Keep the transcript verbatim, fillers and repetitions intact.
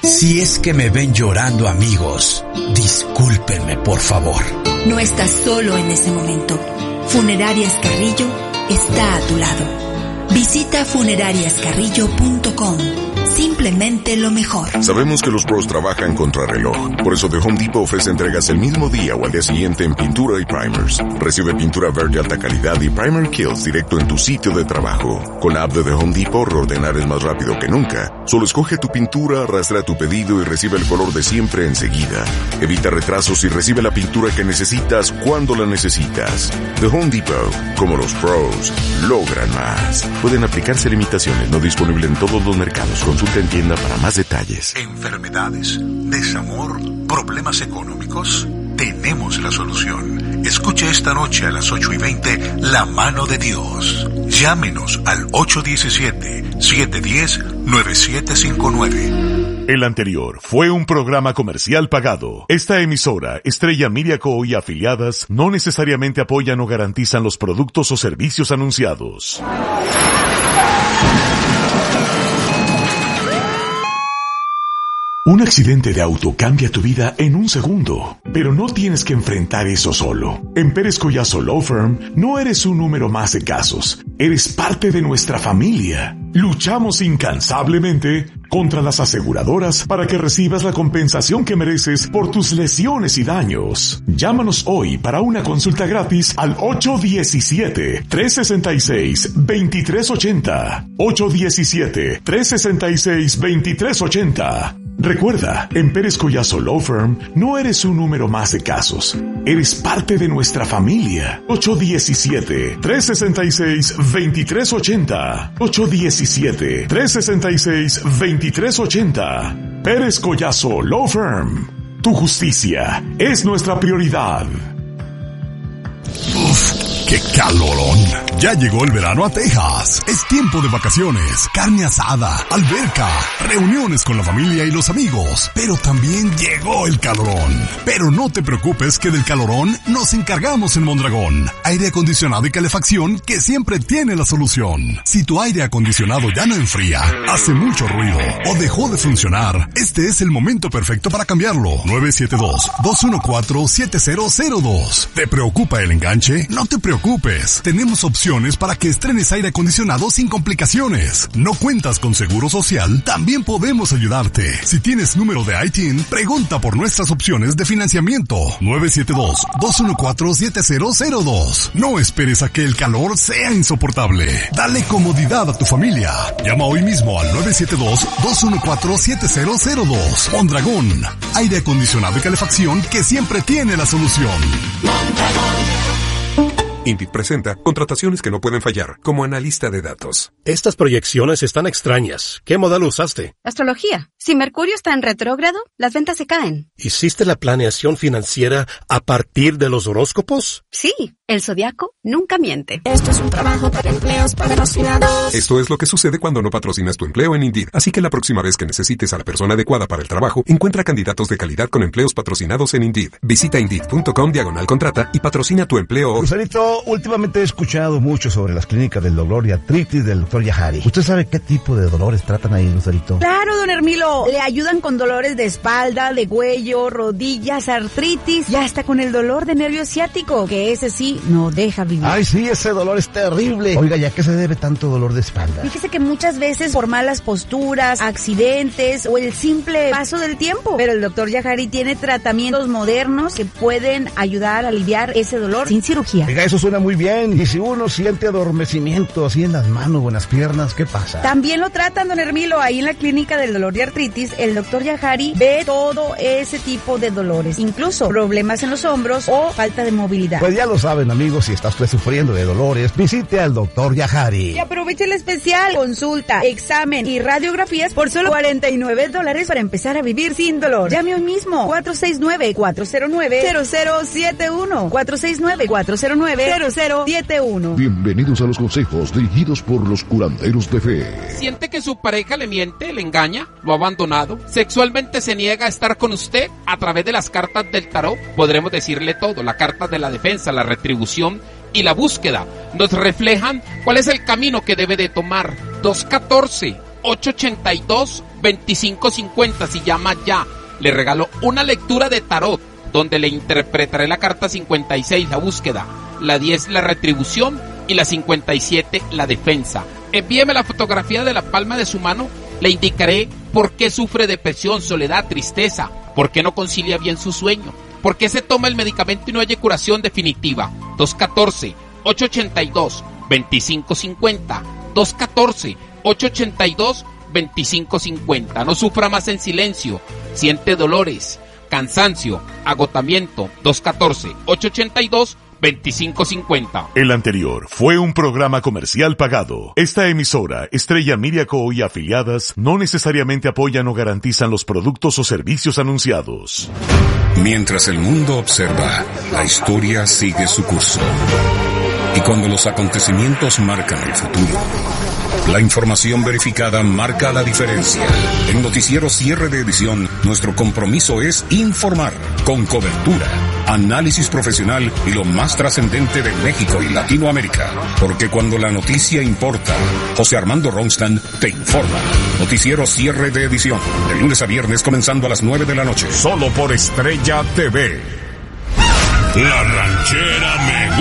Si es que me ven llorando, amigos, discúlpenme, por favor. No estás solo en ese momento. Funerarias Carrillo está a tu lado. Visita funerarias carrillo punto com. Simplemente lo mejor. Sabemos que los pros trabajan contrarreloj. Por eso The Home Depot ofrece entregas el mismo día o al día siguiente en pintura y primers. Recibe pintura verde alta calidad y primer kills directo en tu sitio de trabajo. Con la app de The Home Depot, reordenar es más rápido que nunca. Solo escoge tu pintura, arrastra tu pedido y recibe el color de siempre enseguida. Evita retrasos y recibe la pintura que necesitas cuando la necesitas. The Home Depot, como los pros, logran más. Pueden aplicarse limitaciones, no disponible en todos los mercados. Consulta en tienda para más detalles. Enfermedades, desamor, problemas económicos. Tenemos la solución. Escuche esta noche a las ocho y veinte La Mano de Dios. Llámenos al ocho uno siete, siete uno cero, nueve siete cinco nueve. El anterior fue un programa comercial pagado. Esta emisora, Estrella Media Co. y afiliadas, no necesariamente apoyan o garantizan los productos o servicios anunciados. Un accidente de auto cambia tu vida en un segundo, pero no tienes que enfrentar eso solo. En Pérez Collazo Law Firm no eres un número más de casos, eres parte de nuestra familia. Luchamos incansablemente contra las aseguradoras para que recibas la compensación que mereces por tus lesiones y daños. Llámanos hoy para una consulta gratis al ocho uno siete, tres seis seis, dos tres ocho cero. ocho uno siete, tres seis seis, dos tres ocho cero. Recuerda, en Pérez Collazo Law Firm no eres un número más de casos, eres parte de nuestra familia. ocho uno siete, tres seis seis, dos tres ocho cero. ocho uno siete, tres seis seis, dos tres ocho cero. Pérez Collazo Law Firm. Tu justicia es nuestra prioridad. Uf, ¡qué calorón! Ya llegó el verano a Texas. Es tiempo de vacaciones, carne asada, alberca, reuniones con la familia y los amigos. Pero también llegó el calorón. Pero no te preocupes que del calorón nos encargamos en Mondragón. Aire acondicionado y calefacción que siempre tiene la solución. Si tu aire acondicionado ya no enfría, hace mucho ruido o dejó de funcionar, este es el momento perfecto para cambiarlo. nueve siete dos, dos uno cuatro, siete cero cero dos. ¿Te preocupa el enganche? No te preocupes. Tenemos opciones para que estrenes aire acondicionado sin complicaciones. ¿No cuentas con seguro social? También podemos ayudarte. Si tienes número de I T I N, pregunta por nuestras opciones de financiamiento. nueve siete dos, dos uno cuatro, siete cero cero dos. No esperes a que el calor sea insoportable. Dale comodidad a tu familia. Llama hoy mismo al nueve siete dos, dos uno cuatro, siete cero cero dos. Mondragón. Aire acondicionado y calefacción que siempre tiene la solución. Indeed presenta contrataciones que no pueden fallar, como analista de datos. Estas proyecciones están extrañas. ¿Qué modelo usaste? Astrología. Si Mercurio está en retrógrado, las ventas se caen. ¿Hiciste la planeación financiera a partir de los horóscopos? Sí, el zodiaco nunca miente. Esto es un trabajo para empleos patrocinados. Esto es lo que sucede cuando no patrocinas tu empleo en Indeed. Así que la próxima vez que necesites a la persona adecuada para el trabajo, encuentra candidatos de calidad con empleos patrocinados en Indeed. Visita Indeed.com diagonal contrata y patrocina tu empleo. Lucerito, últimamente he escuchado mucho sobre las clínicas del dolor y artritis del doctor Yahari. ¿Usted sabe qué tipo de dolores tratan ahí, Lucerito? Claro, don Hermilo. Le ayudan con dolores de espalda, de cuello, rodillas, artritis y hasta con el dolor de nervio ciático, que ese sí no deja vivir. Ay, sí, ese dolor es terrible. Oiga, ¿y a qué se debe tanto dolor de espalda? Fíjese que muchas veces por malas posturas, accidentes o el simple paso del tiempo. Pero el doctor Yahari tiene tratamientos modernos que pueden ayudar a aliviar ese dolor sin cirugía. Oiga, eso suena muy bien. Y si uno siente adormecimiento así en las manos o en las piernas, ¿qué pasa? También lo tratan, don Hermilo, ahí en la clínica del dolor y artritis. El doctor Yahari ve todo ese tipo de dolores, incluso problemas en los hombros o falta de movilidad. Pues ya lo saben, amigos, si está usted sufriendo de dolores, visite al doctor Yahari. Y aproveche el especial, consulta, examen y radiografías por solo cuarenta y nueve dólares para empezar a vivir sin dolor. Llame hoy mismo, cuatro seis nueve, cuatro cero nueve, cero cero siete uno, cuatro seis nueve, cuatro cero nueve, cero cero siete uno. Bienvenidos a los consejos dirigidos por los curanderos de fe. ¿Siente que su pareja le miente, le engaña, lo ha abandonado? ¿Sexualmente se niega a estar con usted? A través de las cartas del tarot podremos decirle todo. La carta de la defensa, la retribución y la búsqueda nos reflejan cuál es el camino que debe de tomar. Dos uno cuatro, ocho ocho dos, veinticinco cincuenta. Si llama ya, le regalo una lectura de tarot, donde le interpretaré la carta cincuenta y seis, la búsqueda, la diez, la retribución, y la cincuenta y siete, la defensa. Envíeme la fotografía de la palma de su mano, le indicaré por qué sufre depresión, soledad, tristeza, por qué no concilia bien su sueño, por qué se toma el medicamento y no hay curación definitiva. dos uno cuatro, ocho ocho dos, dos cinco cinco cero, dos uno cuatro, ocho ocho dos, dos cinco cinco cero. No sufra más en silencio, siente dolores, cansancio, agotamiento. dos uno cuatro, ocho ocho dos, veinticinco cincuenta. El anterior fue un programa comercial pagado. Esta emisora, Estrella Media Co. y afiliadas, no necesariamente apoyan o garantizan los productos o servicios anunciados. Mientras el mundo observa, la historia sigue su curso. Y cuando los acontecimientos marcan el futuro, la información verificada marca la diferencia. En Noticiero Cierre de Edición, nuestro compromiso es informar con cobertura, análisis profesional y lo más trascendente de México y Latinoamérica. Porque cuando la noticia importa, José Armando Ronstadt te informa. Noticiero Cierre de Edición, de lunes a viernes comenzando a las nueve de la noche. Solo por Estrella T V. La Ranchera me